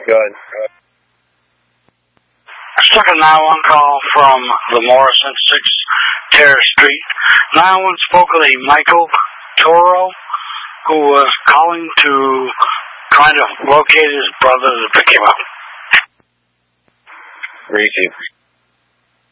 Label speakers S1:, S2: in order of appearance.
S1: Go ahead.
S2: I took a 911 call from the Morrison 6 Terrace Street. 911 spoke with a Michael Toro, who was calling to kind of locate his brother to pick him up.
S1: Receive.